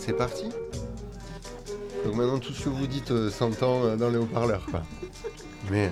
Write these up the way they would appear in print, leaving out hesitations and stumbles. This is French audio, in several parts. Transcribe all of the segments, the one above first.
C'est parti. Donc maintenant tout ce que vous dites s'entend dans les haut-parleurs, quoi. Mais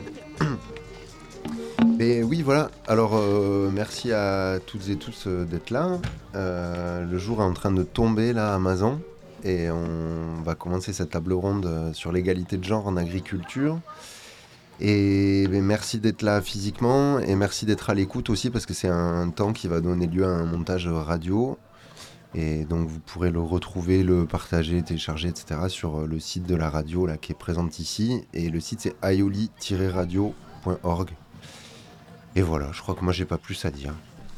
oui, voilà. Alors merci à toutes et tous d'être là. Le jour est en train de tomber là à Mazan et on va commencer cette table ronde sur l'égalité de genre en agriculture. Et merci d'être là physiquement et merci d'être à l'écoute aussi parce que c'est un temps qui va donner lieu à un montage radio. Et donc vous pourrez le retrouver, le partager, télécharger, etc. sur le site de la radio là, qui est présente ici. Et le site c'est aioli-radio.org. Et voilà, je crois que moi j'ai pas plus à dire.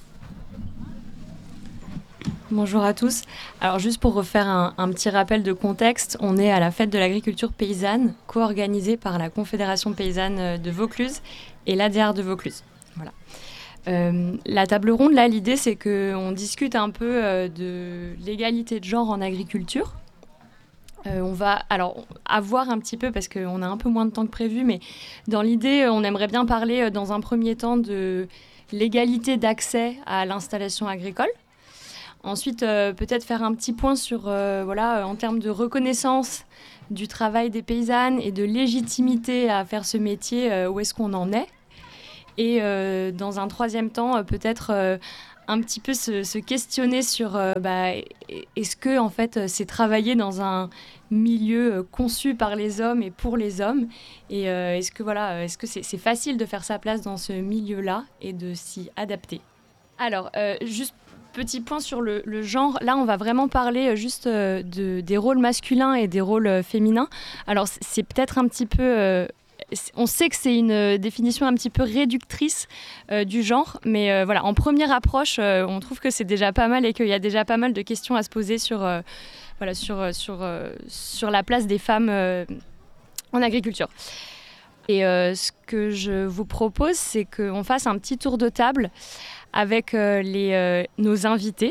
Bonjour à tous. Alors juste pour refaire un petit rappel de contexte, on est à la fête de l'agriculture paysanne, co-organisée par la Confédération paysanne de Vaucluse et l'ADR de Vaucluse. Voilà. La table ronde, là, l'idée, c'est qu'on discute un peu de l'égalité de genre en agriculture. On va alors avoir un petit peu, parce qu'on a un peu moins de temps que prévu, mais dans l'idée, on aimerait bien parler dans un premier temps de l'égalité d'accès à l'installation agricole. Ensuite, peut-être faire un petit point sur, en termes de reconnaissance du travail des paysannes et de légitimité à faire ce métier, où est-ce qu'on en est. Et dans un troisième temps, peut-être un petit peu se questionner sur est-ce que en fait, c'est travailler dans un milieu conçu par les hommes et pour les hommes. Et est-ce que c'est facile de faire sa place dans ce milieu-là et de s'y adapter. Alors, juste petit point sur le genre. Là, on va vraiment parler juste des rôles masculins et des rôles féminins. Alors, c'est peut-être un petit peu... on sait que c'est une définition un petit peu réductrice du genre, mais voilà, en première approche, on trouve que c'est déjà pas mal et qu'il y a déjà pas mal de questions à se poser sur la place des femmes en agriculture. Et ce que je vous propose, c'est qu'on fasse un petit tour de table avec nos invités.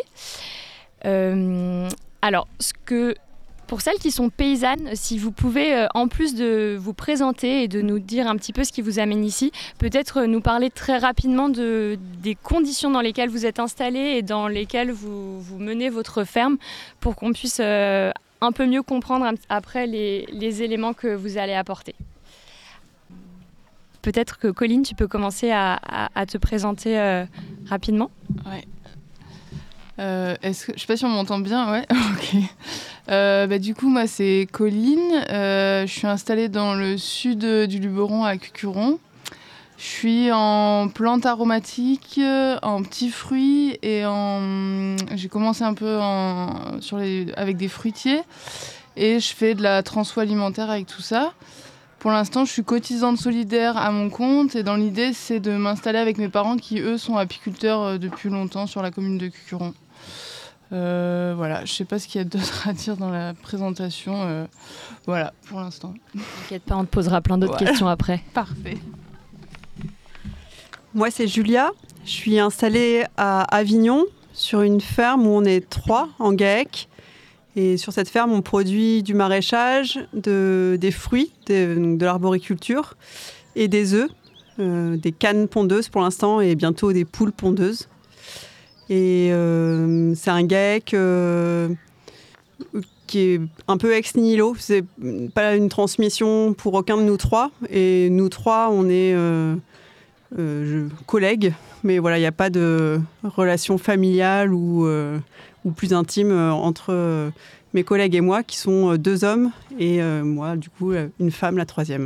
Alors, pour celles qui sont paysannes, si vous pouvez, en plus de vous présenter et de nous dire un petit peu ce qui vous amène ici, peut-être nous parler très rapidement des conditions dans lesquelles vous êtes installés et dans lesquelles vous menez votre ferme pour qu'on puisse un peu mieux comprendre après les éléments que vous allez apporter. Peut-être que Colline, tu peux commencer à te présenter rapidement. Ouais. Je sais pas si on m'entend bien, ouais. Ok. Du coup, moi, c'est Colline. Je suis installée dans le sud du Luberon, à Cucuron. Je suis en plantes aromatiques, en petits fruits et j'ai commencé un peu avec des fruitiers et je fais de la transfo alimentaire avec tout ça. Pour l'instant, je suis cotisante solidaire à mon compte et dans l'idée, c'est de m'installer avec mes parents qui, eux, sont apiculteurs depuis longtemps sur la commune de Cucuron. Voilà, je ne sais pas ce qu'il y a d'autre à dire dans la présentation. Voilà, pour l'instant. T'inquiète pas, on te posera plein d'autres questions après. Parfait. Moi, c'est Julia. Je suis installée à Avignon, sur une ferme où on est 3 en GAEC. Et sur cette ferme, on produit du maraîchage, des fruits, de l'arboriculture et des œufs, des cannes pondeuses pour l'instant et bientôt des poules pondeuses. Et c'est un GAEC qui est un peu ex nihilo. C'est pas une transmission pour aucun de nous 3. Et nous 3, on est collègues. Mais voilà, il n'y a pas de relation familiale ou plus intime entre mes collègues et moi, qui sont 2 hommes, et moi, du coup, une femme, la 3e.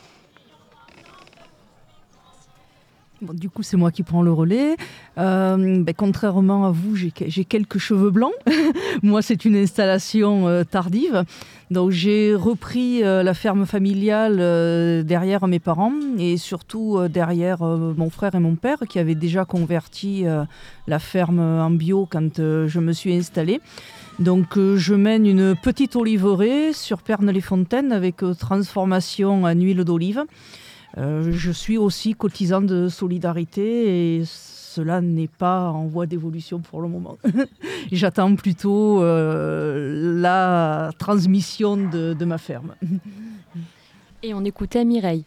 Bon, du coup, c'est moi qui prends le relais. Contrairement à vous, j'ai quelques cheveux blancs. Moi, c'est une installation tardive. Donc, j'ai repris la ferme familiale derrière mes parents et surtout derrière mon frère et mon père qui avaient déjà converti la ferme en bio quand je me suis installée. Donc, je mène une petite oliveraie sur Pernes-les-Fontaines avec transformation en huile d'olive. Je suis aussi cotisante de solidarité et cela n'est pas en voie d'évolution pour le moment. J'attends plutôt la transmission de ma ferme. Et on écoutait Mireille.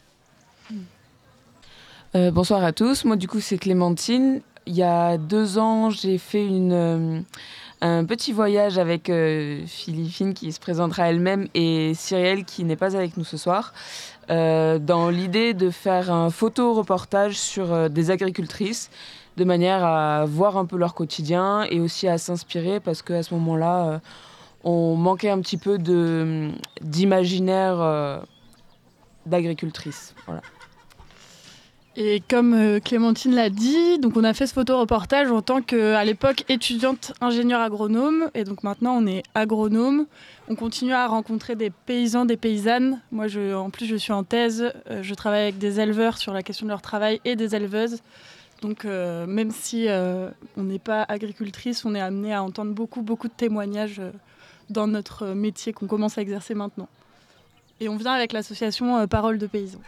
Bonsoir à tous, moi du coup c'est Clémentine. Il y a 2 ans j'ai fait un petit voyage avec Philippine qui se présentera elle-même et Cyrielle qui n'est pas avec nous ce soir, dans l'idée de faire un photo-reportage sur des agricultrices de manière à voir un peu leur quotidien et aussi à s'inspirer parce qu'à ce moment-là, on manquait un petit peu d'imaginaire d'agricultrices. Voilà. Et comme Clémentine l'a dit, donc on a fait ce photoreportage en tant qu'à l'époque étudiante ingénieure agronome. Et donc maintenant on est agronome. On continue à rencontrer des paysans, des paysannes. Moi en plus je suis en thèse. Je travaille avec des éleveurs sur la question de leur travail et des éleveuses. Donc même si on n'est pas agricultrice, on est amené à entendre beaucoup de témoignages dans notre métier qu'on commence à exercer maintenant. Et on vient avec l'association Parole de paysans.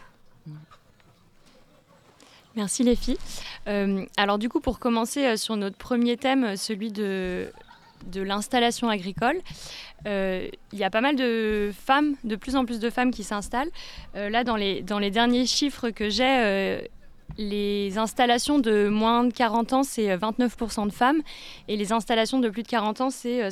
Merci les filles. Alors du coup, pour commencer sur notre premier thème, celui de l'installation agricole, il y a pas mal de femmes, de plus en plus de femmes qui s'installent. Là, dans les derniers chiffres que j'ai, les installations de moins de 40 ans, c'est 29% de femmes. Et les installations de plus de 40 ans, c'est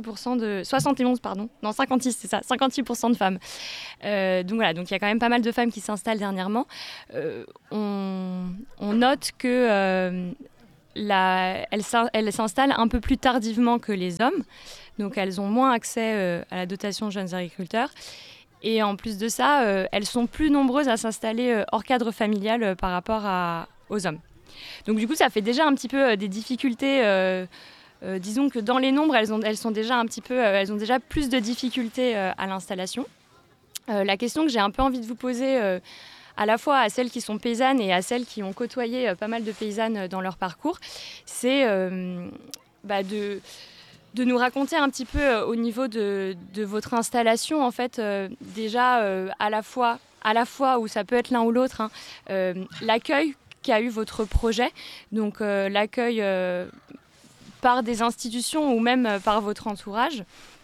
56%, c'est ça, 56% de femmes. Donc voilà, donc il y a quand même pas mal de femmes qui s'installent dernièrement. On note que elles s'installent un peu plus tardivement que les hommes. Donc elles ont moins accès à la dotation jeunes agriculteurs. Et en plus de ça, elles sont plus nombreuses à s'installer hors cadre familial par rapport aux hommes. Donc du coup, ça fait déjà un petit peu des difficultés. Disons que dans les nombres, elles ont déjà plus de difficultés à l'installation. La question que j'ai un peu envie de vous poser, à la fois à celles qui sont paysannes et à celles qui ont côtoyé pas mal de paysannes dans leur parcours, c'est de nous raconter un petit peu au niveau de votre installation, en fait, déjà à la fois où ça peut être l'un ou l'autre, l'accueil qu'a eu votre projet, donc l'accueil par des institutions ou même par votre entourage.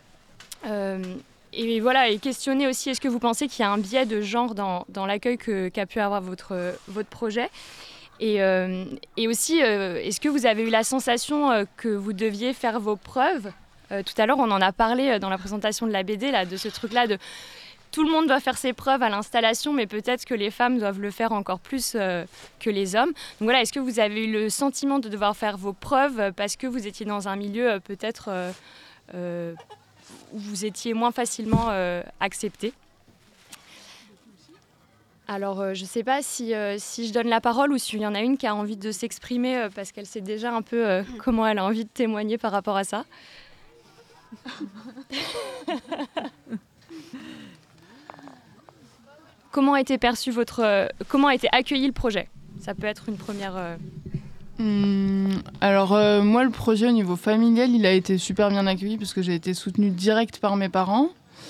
Et voilà, et questionner aussi, est-ce que vous pensez qu'il y a un biais de genre dans l'accueil qu'a pu avoir votre projet ? Et aussi, est-ce que vous avez eu la sensation que vous deviez faire vos preuves ? Tout à l'heure, on en a parlé dans la présentation de la BD, là, de ce truc-là, de tout le monde doit faire ses preuves à l'installation, mais peut-être que les femmes doivent le faire encore plus que les hommes. Donc voilà, est-ce que vous avez eu le sentiment de devoir faire vos preuves parce que vous étiez dans un milieu peut-être où vous étiez moins facilement accepté ? Alors, je ne sais pas si je donne la parole ou s'il y en a une qui a envie de s'exprimer parce qu'elle sait déjà un peu comment elle a envie de témoigner par rapport à ça. Comment a été comment a été accueilli le projet ? Ça peut être une première... Alors moi, le projet au niveau familial, il a été super bien accueilli parce que j'ai été soutenue direct par mes parents.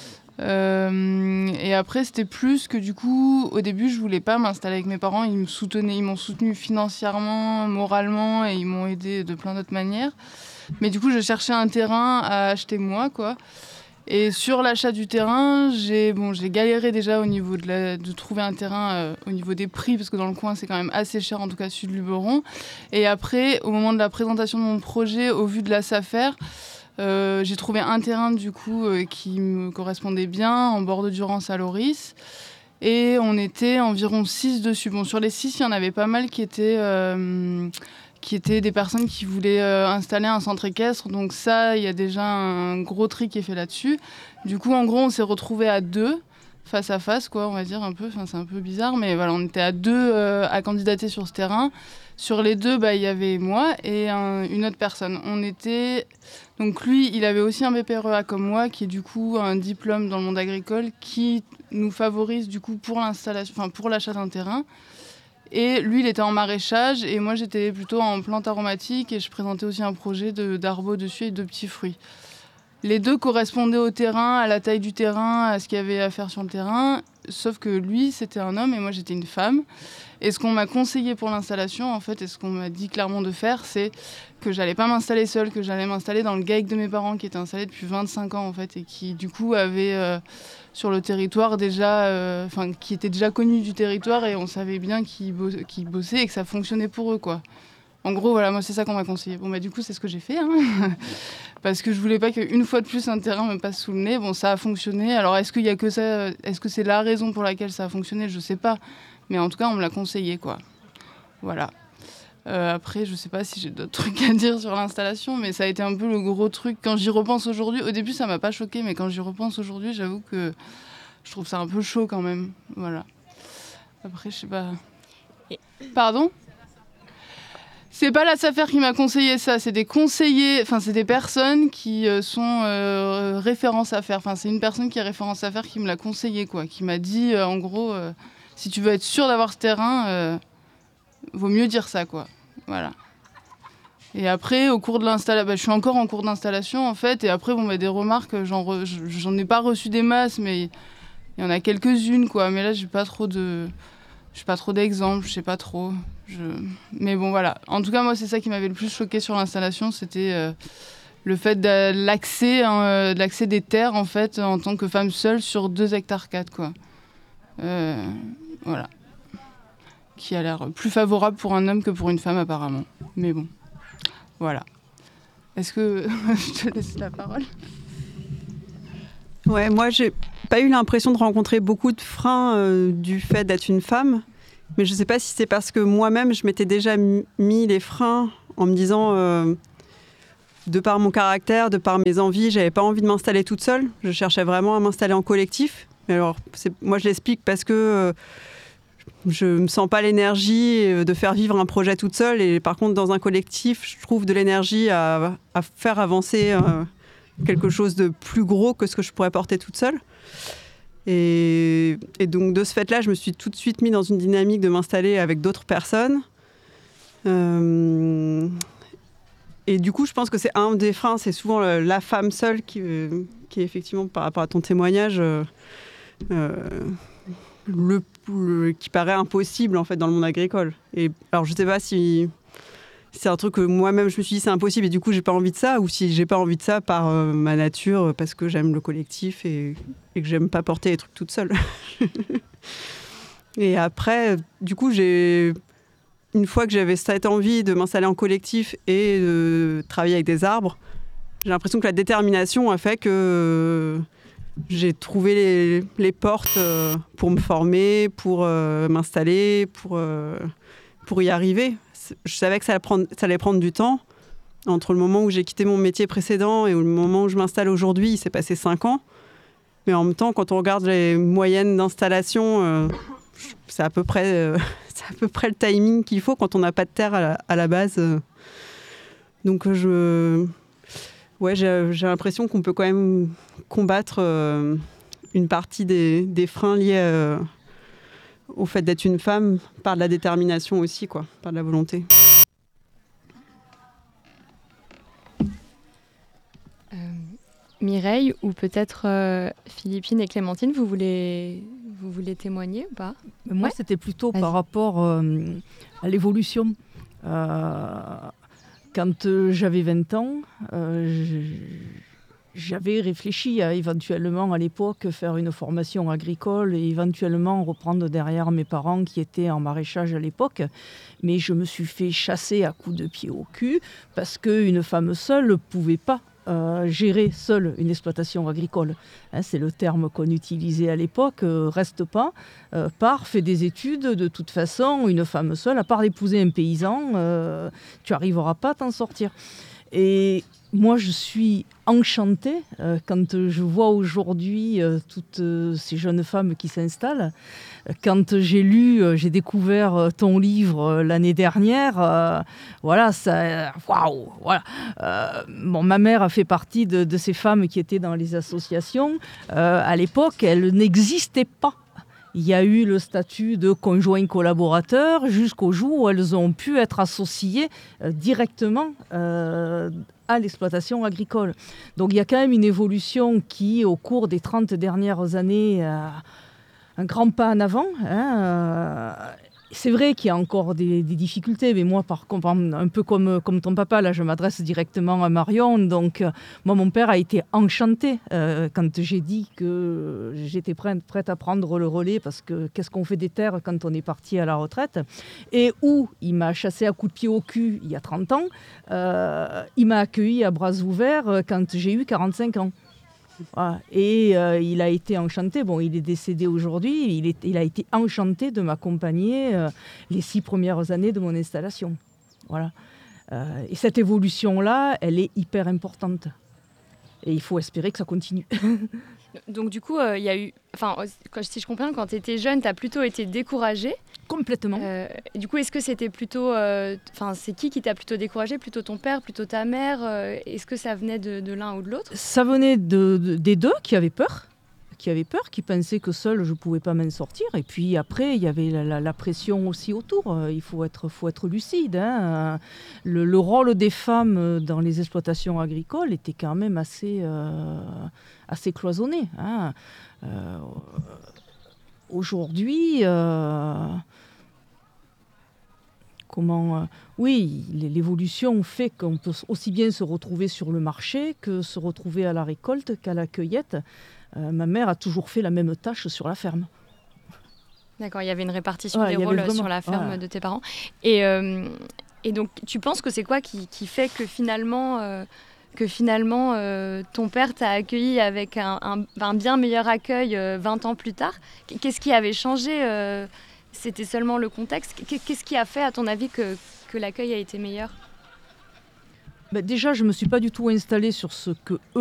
Et après, c'était plus que du coup, au début, je voulais pas m'installer avec mes parents. Ils m'ont soutenu financièrement, moralement, et ils m'ont aidé de plein d'autres manières. Mais du coup, je cherchais un terrain à acheter moi, quoi. Et sur l'achat du terrain, j'ai galéré déjà au niveau de trouver un terrain au niveau des prix, parce que dans le coin, c'est quand même assez cher, en tout cas sud Luberon. Et après, au moment de la présentation de mon projet, au vu de la SAFER, j'ai trouvé un terrain du coup qui me correspondait bien en bord de Durance à Loris et on était environ 6 dessus. Bon, sur les 6, il y en avait pas mal qui étaient des personnes qui voulaient installer un centre équestre, donc ça, il y a déjà un gros tri qui est fait là-dessus. Du coup, en gros, on s'est retrouvés à 2 face à face, quoi, on va dire un peu. Enfin, c'est un peu bizarre, mais voilà, on était à 2 à candidater sur ce terrain. Sur les 2, il y avait moi et une autre personne. Donc lui, il avait aussi un BPREA comme moi, qui est du coup un diplôme dans le monde agricole, qui nous favorise du coup pour l'achat d'un terrain. Et lui, il était en maraîchage et moi, j'étais plutôt en plantes aromatiques et je présentais aussi un projet d'arbres dessus et de petits fruits. Les 2 correspondaient au terrain, à la taille du terrain, à ce qu'il y avait à faire sur le terrain, sauf que lui, c'était un homme et moi, j'étais une femme. Et ce qu'on m'a conseillé pour l'installation, en fait, et ce qu'on m'a dit clairement de faire, c'est que j'allais pas m'installer seule, que j'allais m'installer dans le GAEC de mes parents qui était installé depuis 25 ans, en fait, et qui, du coup, avait sur le territoire déjà, qui était déjà connu du territoire et on savait bien qu'ils bossaient et que ça fonctionnait pour eux, quoi. En gros, voilà, moi, c'est ça qu'on m'a conseillé. Bon, bah, du coup, c'est ce que j'ai fait, hein. Parce que je voulais pas qu'une fois de plus un terrain me passe sous le nez. Bon, ça a fonctionné. Alors, est-ce qu'il y a que ça? Est-ce que c'est la raison pour laquelle ça a fonctionné? Je sais pas. Mais en tout cas, on me l'a conseillé, quoi. Voilà. Après, je sais pas si j'ai d'autres trucs à dire sur l'installation, mais ça a été un peu le gros truc. Quand j'y repense aujourd'hui, au début, ça m'a pas choqué, mais quand j'y repense aujourd'hui, j'avoue que je trouve ça un peu chaud quand même. Voilà. Après, je sais pas. Pardon? C'est pas la SAFER qui m'a conseillé ça, c'est des conseillers, enfin c'est des personnes qui sont références à faire. Enfin c'est une personne qui est référence à faire qui me l'a conseillé, quoi, qui m'a dit en gros si tu veux être sûr d'avoir ce terrain, vaut mieux dire ça, quoi. Voilà. Et après au cours de l'installation, je suis encore en cours d'installation en fait, et après des remarques, j'en ai pas reçu des masses, mais il y en a quelques-unes, quoi. Mais là j'ai pas trop d'exemples, je sais pas trop. Mais bon, voilà. En tout cas, moi, c'est ça qui m'avait le plus choqué sur l'installation, c'était le fait de l'accès des terres, en fait, en tant que femme seule sur 2 hectares 4, quoi. Voilà. Qui a l'air plus favorable pour un homme que pour une femme, apparemment. Mais bon, voilà. Est-ce que je te laisse la parole? Ouais, moi, j'ai pas eu l'impression de rencontrer beaucoup de freins du fait d'être une femme. Mais je ne sais pas si c'est parce que moi-même, je m'étais déjà mis les freins en me disant, de par mon caractère, de par mes envies, j'avais pas envie de m'installer toute seule. Je cherchais vraiment à m'installer en collectif. Mais alors, moi, je l'explique parce que je me sens pas l'énergie de faire vivre un projet toute seule. Et par contre, dans un collectif, je trouve de l'énergie à faire avancer quelque chose de plus gros que ce que je pourrais porter toute seule. Et donc, de ce fait-là, je me suis tout de suite mis dans une dynamique de m'installer avec d'autres personnes. Et du coup, je pense que c'est un des freins, c'est souvent la femme seule qui est effectivement, par rapport à ton témoignage, qui paraît impossible en fait dans le monde agricole. Et alors, je ne sais pas si c'est un truc que moi-même je me suis dit c'est impossible et du coup j'ai pas envie de ça, ou si j'ai pas envie de ça par ma nature, parce que j'aime le collectif et que j'aime pas porter les trucs toute seule. Et après, du coup, une fois que j'avais cette envie de m'installer en collectif et de travailler avec des arbres, j'ai l'impression que la détermination a fait que j'ai trouvé les portes pour me former, pour m'installer, pour y arriver. Je savais que ça allait prendre du temps. Entre le moment où j'ai quitté mon métier précédent et le moment où je m'installe aujourd'hui, il s'est passé 5 ans. Mais en même temps, quand on regarde les moyennes d'installation, c'est à peu près le timing qu'il faut quand on n'a pas de terre à la base. Donc j'ai l'impression qu'on peut quand même combattre une partie des freins liés au fait d'être une femme par de la détermination aussi, quoi, par de la volonté. Mireille, ou peut-être Philippine et Clémentine, vous voulez témoigner ou pas? Moi, c'était plutôt par rapport à l'évolution. Quand j'avais 20 ans, j'avais réfléchi à éventuellement à l'époque faire une formation agricole et éventuellement reprendre derrière mes parents qui étaient en maraîchage à l'époque. Mais je me suis fait chasser à coups de pied au cul parce qu'une femme seule ne pouvait pas gérer seule une exploitation agricole. C'est le terme qu'on utilisait à l'époque. Reste pas, pars, fais des études. De toute façon, une femme seule, à part d'épouser un paysan, tu n'arriveras pas à t'en sortir. Et moi, je suis enchantée quand je vois aujourd'hui toutes ces jeunes femmes qui s'installent. Quand j'ai découvert ton livre l'année dernière, voilà, ça, waouh, voilà. Ma mère a fait partie de ces femmes qui étaient dans les associations. À l'époque, elle n'existait pas. Il y a eu le statut de conjoint collaborateur jusqu'au jour où elles ont pu être associées directement à l'exploitation agricole. Donc il y a quand même une évolution qui, au cours des 30 dernières années, un grand pas en avant. C'est vrai qu'il y a encore des difficultés, mais moi, par contre, un peu comme ton papa, là, je m'adresse directement à Marion. Donc, moi, mon père a été enchanté quand j'ai dit que j'étais prête à prendre le relais, parce que qu'est-ce qu'on fait des terres quand on est parti à la retraite? Et où il m'a chassé à coups de pied au cul il y a 30 ans, il m'a accueilli à bras ouverts quand j'ai eu 45 ans. Voilà. Et il a été enchanté, bon, il est décédé aujourd'hui, il a été enchanté de m'accompagner les 6 premières années de mon installation. Voilà. Et cette évolution-là, elle est hyper importante. Et il faut espérer que ça continue. Donc du coup, il y a eu, si je comprends, quand tu étais jeune, tu as plutôt été découragée. Complètement. Du coup, est-ce que c'était plutôt, c'est qui t'a plutôt découragée, plutôt ton père, plutôt ta mère? Est-ce que ça venait de l'un ou de l'autre? Ça venait des deux qui avaient peur, qui pensaient que seul je pouvais pas m'en sortir. Et puis après, il y avait la pression aussi autour. Il faut être lucide. Hein. Le rôle des femmes dans les exploitations agricoles était quand même assez cloisonné. Hein. Aujourd'hui, l'évolution fait qu'on peut aussi bien se retrouver sur le marché que se retrouver à la récolte qu'à la cueillette. Ma mère a toujours fait la même tâche sur la ferme. D'accord, il y avait une répartition des rôles vraiment, sur la ferme de tes parents. Et donc, tu penses que c'est quoi qui fait que finalement, ton père t'a accueilli avec un bien meilleur accueil 20 ans plus tard? Qu'est-ce qui avait changé? C'était seulement le contexte. Qu'est-ce qui a fait, à ton avis, que l'accueil a été meilleur? Déjà, je ne me suis pas du tout installée sur ce que eux